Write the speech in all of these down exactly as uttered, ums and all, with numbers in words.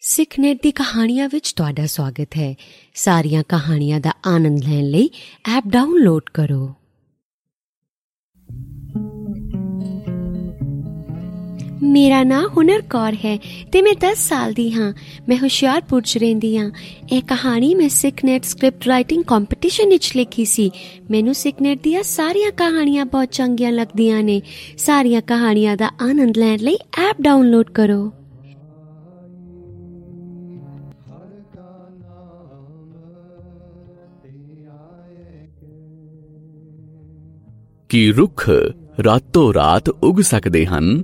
ਸਿੱਖਨੇਟ ਦੀ ਕਹਾਣੀਆਂ ਵਿੱਚ ਤੁਹਾਡਾ ਸਵਾਗਤ ਹੈ। ਸਾਰੀਆਂ ਕਹਾਣੀਆਂ ਦਾ ਆਨੰਦ ਲੈਣ ਲਈ ਐਪ ਡਾਊਨਲੋਡ ਕਰੋ। ਮੇਰਾ ਨਾਂ ਹੁਨਰ ਕੌਰ ਹੈ ਤੇ ਮੈਂ ਦਸ ਸਾਲ ਦੀ ਹਾਂ। ਮੈਂ ਹੁਸ਼ਿਆਰਪੁਰ 'ਚ ਰਹਿੰਦੀ ਹਾਂ। ਇਹ ਕਹਾਣੀ ਮੈਂ ਸਿੱਖਨੇਟ ਸਕ੍ਰਿਪਟ ਰਾਈਟਿੰਗ ਕੰਪੀਟੀਸ਼ਨ ਵਿੱਚ ਲਿਖੀ ਸੀ। ਮੈਨੂੰ ਸਿੱਖਨੇਟ ਦੀਆਂ ਸਾਰੀਆਂ ਕਹਾਣੀਆਂ ਬਹੁਤ ਚੰਗੀਆਂ ਲੱਗਦੀਆਂ ਨੇ। ਸਾਰੀਆਂ ਕਹਾਣੀਆਂ ਦਾ ਆਨੰਦ ਲੈਣ ਲਈ ਐਪ ਡਾਊਨਲੋਡ ਕਰੋ। ਕੀ ਰੁੱਖ ਰਾਤੋਂ ਰਾਤ ਉੱਗ ਸਕਦੇ ਹਨ?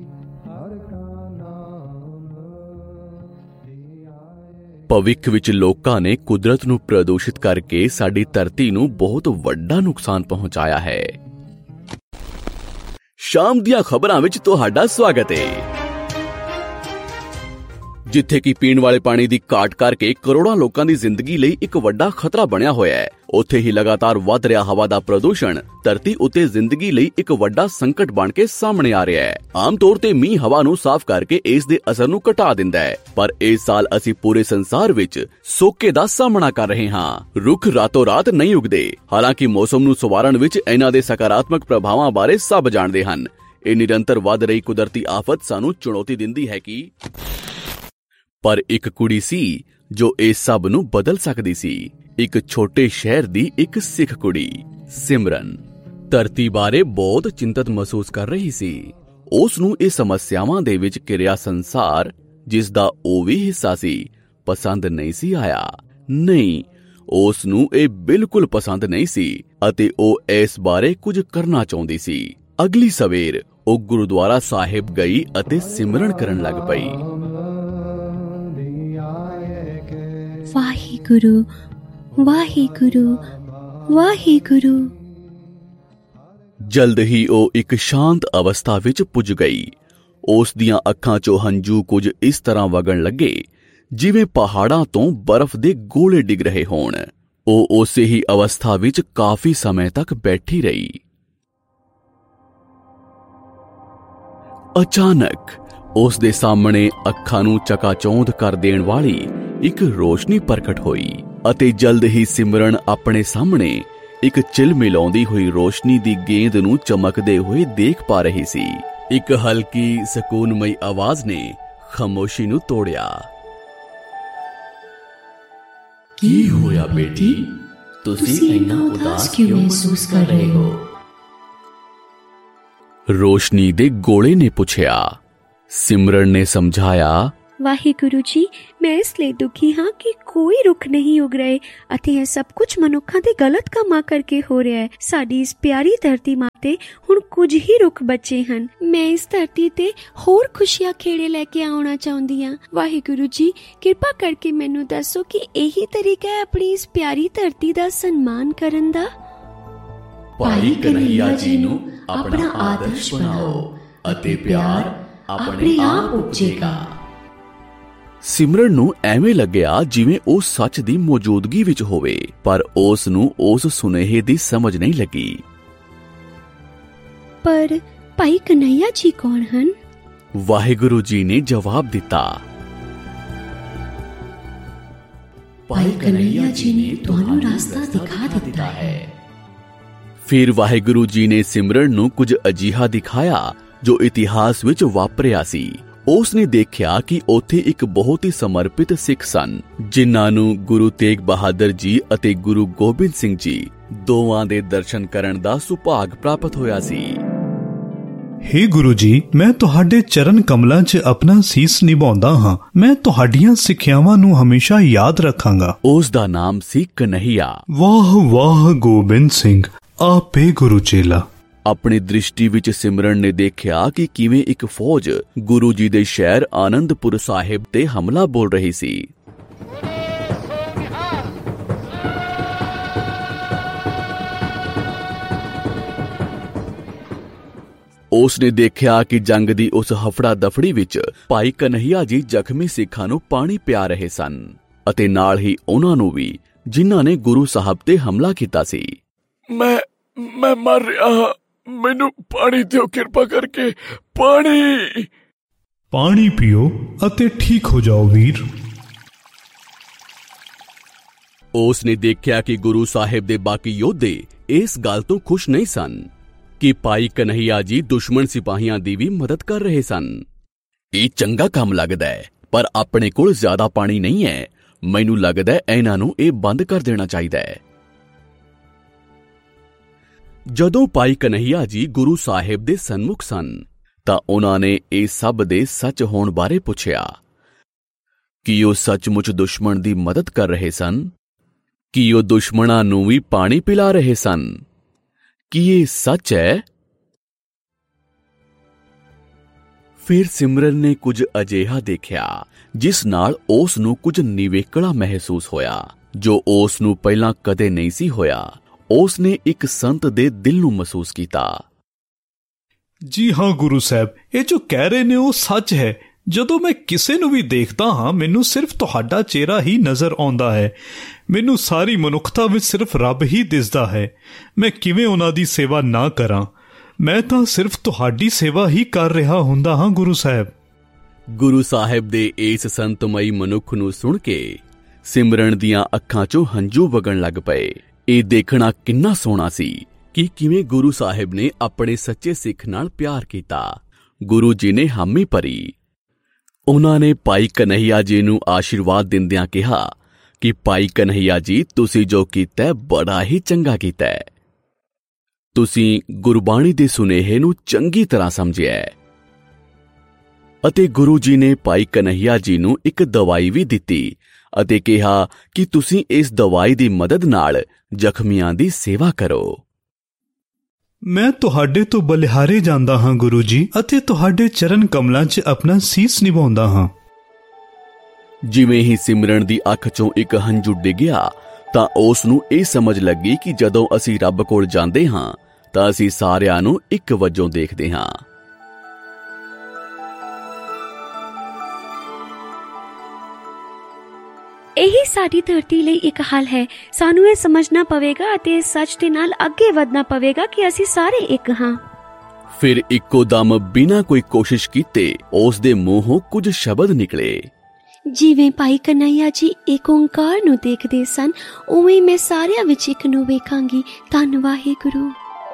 ਭਵਿੱਖ ਵਿੱਚ ਲੋਕਾਂ ਨੇ ਕੁਦਰਤ ਨੂੰ ਪ੍ਰਦੂਸ਼ਿਤ ਕਰਕੇ ਸਾਡੀ ਧਰਤੀ ਨੂੰ ਬਹੁਤ ਵੱਡਾ ਨੁਕਸਾਨ ਪਹੁੰਚਾਇਆ ਹੈ। ਸ਼ਾਮ ਦੀਆਂ ਖਬਰਾਂ ਵਿੱਚ ਤੁਹਾਡਾ ਸਵਾਗਤ ਹੈ। ਜਿੱਥੇ ਕਿ ਪੀਣ ਵਾਲੇ ਪਾਣੀ ਦੀ ਘਾਟ ਕਰਕੇ ਕਰੋੜਾਂ ਲੋਕਾਂ ਦੀ ਜ਼ਿੰਦਗੀ ਲਈ ਇੱਕ ਵੱਡਾ ਖਤਰਾ ਬਣਿਆ ਹੋਇਆ ਹੈ, ਉੱਥੇ ਹੀ ਲਗਾਤਾਰ ਵੱਧ ਰਿਹਾ ਹਵਾ ਦਾ ਪ੍ਰਦੂਸ਼ਣ ਧਰਤੀ ਉੱਤੇ ਜ਼ਿੰਦਗੀ ਲਈ ਇੱਕ ਵੱਡਾ ਸੰਕਟ ਬਣ ਕੇ ਸਾਹਮਣੇ ਆ ਰਿਹਾ ਹੈ। ਆਮ ਤੌਰ ਤੇ ਮੀਂਹ ਹਵਾ ਨੂੰ ਸਾਫ਼ ਕਰਕੇ ਇਸ ਦੇ ਅਸਰ ਨੂੰ ਘਟਾ ਦਿੰਦਾ ਹੈ, ਪਰ ਇਸ ਸਾਲ ਅਸੀਂ ਪੂਰੇ ਸੰਸਾਰ ਵਿੱਚ ਸੋਕੇ ਦਾ ਸਾਹਮਣਾ ਕਰ ਰਹੇ ਹਾਂ। ਰੁੱਖ ਰਾਤੋਂ ਰਾਤ ਨਹੀਂ ਉੱਗਦੇ। ਹਾਲਾਂਕਿ ਮੌਸਮ ਨੂੰ ਸੰਵਾਰਨ ਵਿੱਚ ਇਹਨਾਂ ਦੇ ਸਕਾਰਾਤਮਕ ਪ੍ਰਭਾਵਾਂ ਬਾਰੇ ਸਭ ਜਾਣਦੇ ਹਨ। ਇਹ ਨਿਰੰਤਰ ਵੱਧ ਰਹੀ ਕੁਦਰਤੀ ਆਫਤ ਸਾਨੂੰ ਚੁਣੌਤੀ ਦਿੰਦੀ ਹੈ ਕਿ ਪਰ ਇੱਕ ਕੁੜੀ ਸੀ ਜੋ ਇਸ ਸਭ ਨੂੰ ਬਦਲ ਸਕਦੀ ਸੀ। ਇੱਕ ਛੋਟੇ ਸ਼ਹਿਰ ਦੀ ਇੱਕ ਸਿੱਖ ਕੁੜੀ ਸਿਮਰਨ ਧਰਤੀ ਬਾਰੇ ਬਹੁਤ ਚਿੰਤਤ ਮਹਿਸੂਸ ਕਰ ਰਹੀ ਸੀ। ਉਸ ਨੂੰ ਇਹ ਸਮੱਸਿਆਵਾਂ ਦੇ ਵਿੱਚ ਘਿਰਿਆ ਸੰਸਾਰ, ਜਿਸ ਦਾ ਉਹ ਵੀ ਹਿੱਸਾ ਸੀ, ਪਸੰਦ ਨਹੀਂ ਸੀ ਆਇਆ। ਨਹੀਂ, ਉਸ ਨੂੰ ਇਹ ਬਿਲਕੁਲ ਪਸੰਦ ਨਹੀਂ ਸੀ ਅਤੇ ਉਹ ਇਸ ਬਾਰੇ ਕੁਝ ਕਰਨਾ ਚਾਹੁੰਦੀ ਸੀ। ਅਗਲੀ ਸਵੇਰ ਉਹ ਗੁਰਦੁਆਰਾ ਸਾਹਿਬ ਗਈ ਅਤੇ ਸਿਮਰਨ ਕਰਨ ਲੱਗ ਪਈ। ਵਾਹਿਗੁਰੂ ਵਾਹਿਗੁਰੂ ਵਾਹਿਗੁਰੂ। ਜਲਦ ਹੀ ਉਹ ਇੱਕ ਸ਼ਾਂਤ ਅਵਸਥਾ ਵਿੱਚ ਪੁੱਜ ਗਈ। ਉਸ ਦੀਆਂ ਅੱਖਾਂ 'ਚੋਂ ਹੰਝੂ ਕੁਝ ਇਸ ਤਰ੍ਹਾਂ ਵਗਣ ਲੱਗੇ ਜਿਵੇਂ ਪਹਾੜਾਂ ਤੋਂ ਬਰਫ਼ ਦੇ ਗੋਲੇ ਡਿੱਗ ਰਹੇ ਹੋਣ। ਉਹ ਉਸੇ ਹੀ ਅਵਸਥਾ ਵਿੱਚ ਕਾਫੀ ਸਮੇਂ ਤੱਕ ਬੈਠੀ ਰਹੀ। ਅਚਾਨਕ ਉਸ ਦੇ ਸਾਹਮਣੇ ਅੱਖਾਂ ਨੂੰ ਚਕਾਚੌਂਧ ਕਰ ਦੇਣ ਵਾਲੀ ਇੱਕ ਰੋਸ਼ਨੀ ਪ੍ਰਗਟ ਹੋਈ ਅਤੇ ਜਲਦ ਹੀ ਸਿਮਰਨ ਆਪਣੇ ਸਾਹਮਣੇ ਇੱਕ ਝਿਲਮਿਲਾਉਂਦੀ ਹੋਈ ਰੋਸ਼ਨੀ ਦੀ ਗੇਂਦ ਨੂੰ ਚਮਕਦੇ ਹੋਏ ਦੇਖ ਪਾ ਰਹੀ ਸੀ। ਇੱਕ ਹਲਕੀ ਸਕੂਨਮਈ ਆਵਾਜ਼ ਨੇ ਖਾਮੋਸ਼ੀ ਨੂੰ ਤੋੜਿਆ। ਕੀ ਹੋਇਆ ਬੇਟੀ? ਤੁਸੀਂ ਇੰਨਾ ਉਦਾਸ ਕਿਉਂ ਮਹਿਸੂਸ ਕਰ ਰਹੇ ਹੋ? ਰੋਸ਼ਨੀ ਦੇ ਗੋਲੇ ਨੇ ਪੁੱਛਿਆ। ਸਿਮਰਨ ਨੇ ਸਮਝਾਇਆ, ਵਾਹਿਗੁਰੂ ਜੀ, ਮੈਂ ਇਸ ਲਈ ਦੁਖੀ ਹਾਂ ਕਿ ਕੋਈ ਰੁੱਖ ਨਹੀਂ ਉੱਗ ਰਹੇ ਅਤੇ ਇਹ ਸਭ ਕੁਝ ਮਨੁੱਖਾਂ ਦੇ ਗਲਤ ਕੰਮਾਂ ਕਰਕੇ ਹੋ ਰਿਹਾ ਹੈ। ਸਾਡੀ ਇਸ ਪਿਆਰੀ ਧਰਤੀ ਮਾਤੇ ਹੁਣ ਕੁਝ ਹੀ ਰੁੱਖ ਬਚੇ ਹਨ। ਮੈਂ ਇਸ ਧਰਤੀ ਤੇ ਹੋਰ ਖੁਸ਼ੀਆਂ ਖੇੜੇ ਲੈ ਕੇ ਆਉਣਾ ਚਾਹੁੰਦੀ ਹਾਂ। ਵਾਹਿਗੁਰੂ ਜੀ, ਕਿਰਪਾ ਕਰਕੇ ਮੈਨੂੰ ਦੱਸੋ ਕਿ ਇਹੀ ਤਰੀਕਾ ਹੈ ਆਪਣੀ ਇਸ ਪਿਆਰੀ ਧਰਤੀ ਦਾ ਸਨਮਾਨ ਕਰਨ ਦਾ। ਭਾਈ ਕਨ੍ਹਈਆ ਜੀ ਨੂੰ ਆਪਣਾ ਆਦਰਸ਼ ਬਣਾਓ ਅਤੇ ਪਿਆਰ ਆਪਣੇ ਆਪ ਉਪਜੇਗਾ। ਸਿਮਰਨ ਨੂੰ ਐਵੇਂ ਲੱਗਿਆ ਜਿਵੇਂ ਉਹ ਸੱਚ ਦੀ ਮੌਜੂਦਗੀ ਵਿੱਚ ਹੋਵੇ, ਪਰ ਉਸ ਨੂੰ ਉਸ ਸੁਨੇਹੇ ਦੀ ਸਮਝ ਨਹੀਂ ਲੱਗੀ। ਪਰ ਭਾਈ ਕਨ੍ਹਈਆ ਜੀ ਕੌਣ ਹਨ? ਵਾਹਿਗੁਰੂ ਜੀ ਨੇ ਜਵਾਬ ਦਿੱਤਾ, ਭਾਈ ਕਨ੍ਹਈਆ ਜੀ ਨੇ ਤੁਹਾਨੂੰ ਰਾਸਤਾ ਦਿਖਾ ਦਿੱਤਾ ਹੈ। ਫਿਰ ਵਾਹਿਗੁਰੂ ਜੀ ਨੇ ਸਿਮਰਨ ਨੂੰ ਕੁਝ ਅਜਿਹਾ ਦਿਖਾਇਆ ਜੋ ਇਤਿਹਾਸ ਵਿੱਚ ਵਾਪਰਿਆ ਸੀ। ਉਸ ਨੇ ਦੇਖਿਆ ਕਿ ਉੱਥੇ ਇੱਕ ਬਹੁਤ ਹੀ ਸਮਰਪਿਤ ਸਿੱਖ ਸਨ, ਜਿਨ੍ਹਾਂ ਨੂੰ ਗੁਰੂ ਤੇਗ ਬਹਾਦਰ ਜੀ ਅਤੇ ਗੁਰੂ ਗੋਬਿੰਦ ਸਿੰਘ ਜੀ ਦੋਵਾਂ ਦੇ ਦਰਸ਼ਨ ਕਰਨ ਦਾ ਸੁਭਾਗ ਪ੍ਰਾਪਤ ਹੋਇਆ ਸੀ। ਹੇ ਗੁਰੂ ਜੀ, ਮੈਂ ਤੁਹਾਡੇ ਚਰਨ ਕਮਲਾਂ 'ਚ ਆਪਣਾ ਸੀਸ ਨਿਭਾਉਂਦਾ ਹਾਂ। ਮੈਂ ਤੁਹਾਡੀਆਂ ਸਿੱਖਿਆਵਾਂ ਨੂੰ ਹਮੇਸ਼ਾ ਯਾਦ ਰੱਖਾਂਗਾ। ਉਸ ਦਾ ਨਾਮ ਸੀ ਕਨ੍ਹਈਆ। ਵਾਹ ਵਾਹ ਗੋਬਿੰਦ ਸਿੰਘ, ਆਪੇ ਗੁਰੂ ਚੇਲਾ। ਆਪਣੀ ਦ੍ਰਿਸ਼ਟੀ ਵਿੱਚ ਸਿਮਰਨ ਨੇ ਦੇਖਿਆ ਕਿ ਕਿਵੇਂ ਇੱਕ ਫੌਜ ਗੁਰੂ ਜੀ ਦੇ ਸ਼ਹਿਰ ਆਨੰਦਪੁਰ ਸਾਹਿਬ ਤੇ ਹਮਲਾ ਬੋਲ ਰਹੀ ਸੀ। ਉਸ ਨੇ ਦੇਖਿਆ ਕਿ ਜੰਗ ਦੀ ਉਸ ਹਫੜਾ ਦਫੜੀ ਵਿੱਚ ਭਾਈ ਕਨ੍ਹਈਆ ਜੀ ਜ਼ਖਮੀ ਸਿੱਖਾਂ ਨੂੰ ਪਾਣੀ ਪਿਆ ਰਹੇ ਸਨ ਅਤੇ ਨਾਲ ਹੀ ਉਹਨਾਂ ਨੂੰ ਵੀ, ਜਿਨ੍ਹਾਂ ਨੇ ਗੁਰੂ ਸਾਹਿਬ ਤੇ ਹਮਲਾ ਕੀਤਾ ਸੀ। ਮੈਂ ਮੈਂ ਮਰ ਰਿਹਾ ਹਾਂ, ਮੈਨੂੰ ਪਾਣੀ ਦਿਓ, ਕਿਰਪਾ ਕਰਕੇ ਪਾਣੀ। ਪਾਣੀ ਪੀਓ ਅਤੇ ਠੀਕ ਹੋ ਜਾਓ ਵੀਰ। ਉਸ ਨੇ ਦੇਖਿਆ ਕਿ ਗੁਰੂ ਸਾਹਿਬ ਦੇ ਬਾਕੀ ਯੋਧੇ ਇਸ ਗੱਲ ਤੋਂ ਖੁਸ਼ ਨਹੀਂ ਸਨ ਕਿ ਭਾਈ ਕਨ੍ਹਈਆ ਜੀ ਦੁਸ਼ਮਣ ਸਿਪਾਹੀਆਂ ਦੀ ਵੀ ਮਦਦ ਕਰ ਰਹੇ ਸਨ। ਇਹ ਚੰਗਾ ਕੰਮ ਲੱਗਦਾ ਹੈ, ਪਰ ਆਪਣੇ ਕੋਲ ਜ਼ਿਆਦਾ ਪਾਣੀ ਨਹੀਂ ਹੈ। ਮੈਨੂੰ ਲੱਗਦਾ ਹੈ ਇਹਨਾਂ ਨੂੰ ਇਹ ਬੰਦ ਕਰ ਦੇਣਾ ਚਾਹੀਦਾ ਹੈ। ਜਦੋਂ ਭਾਈ ਕਨ੍ਹਈਆ ਜੀ ਗੁਰੂ ਸਾਹਿਬ ਦੇ ਸਨਮੁਖ ਸਨ ਤਾਂ ਉਹਨਾਂ ਨੇ ਇਹ ਸਭ ਦੇ ਸੱਚ ਹੋਣ ਬਾਰੇ ਪੁੱਛਿਆ। ਕੀ ਉਹ ਸੱਚਮੁੱਚ ਦੁਸ਼ਮਣ ਦੀ ਮਦਦ ਕਰ ਰਹੇ ਸਨ? ਕੀ ਉਹ ਦੁਸ਼ਮਣਾਂ ਨੂੰ ਵੀ ਪਾਣੀ ਪਿਲਾ ਰਹੇ ਸਨ? ਕੀ ਇਹ ਸੱਚ ਹੈ? ਫਿਰ ਸਿਮਰਨ ਨੇ ਕੁਝ ਅਜਿਹਾ ਦੇਖਿਆ ਜਿਸ ਨਾਲ ਉਸ ਨੂੰ ਕੁਝ ਨਿਵੇਕਲਾ ਮਹਿਸੂਸ ਹੋਇਆ, ਜੋ ਉਸ ਨੂੰ ਪਹਿਲਾਂ ਕਦੇ ਨਹੀਂ ਸੀ ਹੋਇਆ। ਉਸ ਨੇ ਇੱਕ ਸੰਤ ਦੇ ਦਿਲ ਨੂੰ ਮਹਿਸੂਸ ਕੀਤਾ। ਜੀ ਹਾਂ ਗੁਰੂ ਸਾਹਿਬ, ਇਹ ਜੋ ਕਹਿ ਰਹੇ ਨੇ ਉਹ ਸੱਚ ਹੈ। ਜਦੋਂ ਮੈਂ ਕਿਸੇ ਨੂੰ ਵੀ ਦੇਖਦਾ ਹਾਂ ਮੈਨੂੰ ਸਿਰਫ ਤੁਹਾਡਾ ਚਿਹਰਾ ਹੀ ਨਜ਼ਰ ਆਉਂਦਾ ਹੈ। ਮੈਨੂੰ ਸਾਰੀ ਮਨੁੱਖਤਾ ਵਿੱਚ ਸਿਰਫ ਰੱਬ ਹੀ ਦਿਸਦਾ ਹੈ। ਮੈਂ ਕਿਵੇਂ ਉਹਨਾਂ ਦੀ ਸੇਵਾ ਨਾ ਕਰਾਂ? ਮੈਂ ਤਾਂ ਸਿਰਫ ਤੁਹਾਡੀ ਸੇਵਾ ਹੀ ਕਰ ਰਿਹਾ ਹੁੰਦਾ ਹਾਂ ਗੁਰੂ ਸਾਹਿਬ। ਗੁਰੂ ਸਾਹਿਬ ਦੇ ਇਸ ਸੰਤਮਈ ਮਨੁੱਖ ਨੂੰ ਸੁਣ ਕੇ ਸਿਮਰਨ ਦੀਆਂ ਅੱਖਾਂ 'ਚੋਂ ਹੰਝੂ ਵਗਣ ਲੱਗ ਪਏ। ਇਹ ਦੇਖਣਾ ਕਿੰਨਾ ਸੋਹਣਾ ਸੀ ਕਿ ਕਿਵੇਂ ਗੁਰੂ ਸਾਹਿਬ ਨੇ ਆਪਣੇ ਸੱਚੇ ਸਿੱਖ ਨਾਲ ਪਿਆਰ ਕੀਤਾ। ਗੁਰੂ ਜੀ ਨੇ ਹਾਮੀ ਭਰੀ। ਉਹਨਾਂ ਨੇ ਭਾਈ ਕਨ੍ਹਈਆ ਜੀ ਨੂੰ ਆਸ਼ੀਰਵਾਦ ਦਿੰਦਿਆਂ ਕਿਹਾ ਕਿ ਭਾਈ ਕਨ੍ਹਈਆ ਜੀ, ਤੁਸੀਂ ਜੋ ਕੀਤਾ ਬੜਾ ਹੀ ਚੰਗਾ ਕੀਤਾ ਹੈ। ਤੁਸੀਂ ਗੁਰਬਾਣੀ ਦੇ ਸੁਨੇਹੇ ਨੂੰ ਚੰਗੀ ਤਰ੍ਹਾਂ ਸਮਝਿਆ ਹੈ। ਅਤੇ ਗੁਰੂ ਜੀ ਨੇ ਭਾਈ ਕਨ੍ਹਈਆ ਜੀ ਨੂੰ ਇੱਕ ਦਵਾਈ ਵੀ ਦਿੱਤੀ ਅਤੇ ਕਿਹਾ ਕਿ ਤੁਸੀਂ ਇਸ ਦਵਾਈ ਦੀ ਮਦਦ ਨਾਲ ਜ਼ਖਮੀਆਂ ਦੀ ਸੇਵਾ ਕਰੋ। ਮੈਂ ਤੁਹਾਡੇ ਤੋਂ ਬਲਿਹਾਰੇ ਜਾਂਦਾ ਹਾਂ ਗੁਰੂ ਜੀ, ਅਤੇ ਤੁਹਾਡੇ ਚਰਨ ਕਮਲਾਂ 'ਚ ਆਪਣਾ ਸੀਸ ਨਿਭਾਉਂਦਾ ਹਾਂ। ਜਿਵੇਂ ਹੀ ਸਿਮਰਨ ਦੀ ਅੱਖ 'ਚੋਂ ਇੱਕ ਹੰਝੂ ਡਿੱਗਿਆ ਤਾਂ ਉਸ ਨੂੰ ਇਹ ਸਮਝ ਲੱਗੀ ਕਿ ਜਦੋਂ ਅਸੀਂ ਰੱਬ ਕੋਲ ਜਾਂਦੇ ਹਾਂ ਤਾਂ ਅਸੀਂ ਸਾਰਿਆਂ ਨੂੰ ਇੱਕ ਵਜੋਂ ਦੇਖਦੇ ਹਾਂ। ਇਹੀ ਸਾਡੀ ਧਰਤੀ ਲਈ ਇੱਕ ਹੱਲ ਹੈ। ਸਾਨੂੰ ਇਹ ਸਮਝਣਾ ਪਵੇਗਾ ਅਤੇ ਇਸ ਸੱਚ ਦੇ ਨਾਲ ਅੱਗੇ ਵਧਣਾ ਪਵੇਗਾ ਕਿ ਅਸੀਂ ਸਾਰੇ ਇੱਕ ਹਾਂ। ਫਿਰ ਇੱਕੋ ਦਮ ਬਿਨਾਂ ਕੋਈ ਕੋਸ਼ਿਸ਼ ਕੀਤੇ ਉਸ ਦੇ ਮੂੰਹੋਂ ਕੁਝ ਸ਼ਬਦ ਨਿਕਲੇ। ਜਿਵੇਂ ਭਾਈ ਕਨ੍ਹਈਆ ਜੀ ਏਕ ਓਂਕਾਰ ਨੂੰ ਦੇਖਦੇ ਸਨ, ਉਵੇਂ ਮੈਂ ਸਾਰਿਆਂ ਵਿੱਚ ਇੱਕ ਨੂੰ ਵੇਖਾਂਗੀ। ਧੰਨ ਵਾਹਿਗੁਰੂ।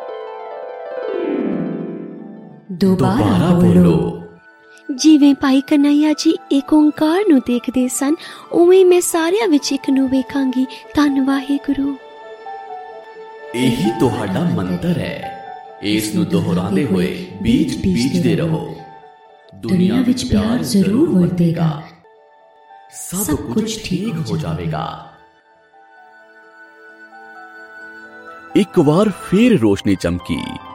ਦੁਬਾਰਾ ਬੋਲੋ। ਜਿਵੇਂ ਭਾਈ ਕਨ੍ਹਈਆ ਜੀ ਏਕ ਓਂਕਾਰ ਨੂੰ ਦੇਖਦੇ ਸਨ, ਉਵੇਂ ਮੈਂ ਸਾਰਿਆਂ ਵਿੱਚ ਇੱਕ ਨੂੰ ਵੇਖਾਂਗੀ। ਧੰਨ ਵਾਹਿਗੁਰੂ। ਇਹੀ ਤੁਹਾਡਾ ਮੰਤਰ ਹੈ। ਇਸ ਨੂੰ ਦੁਹਰਾਉਂਦੇ ਹੋਏ ਬੀਜ ਬੀਜਦੇ ਰਹੋ। ਦੁਨੀਆ ਵਿੱਚ ਪਿਆਰ ਜ਼ਰੂਰ ਵਰਤੇਗਾ। ਸਭ ਕੁਝ ਠੀਕ ਹੋ ਜਾਵੇਗਾ। ਇੱਕ ਵਾਰ ਫਿਰ ਰੋਸ਼ਨੀ ਚਮਕੀ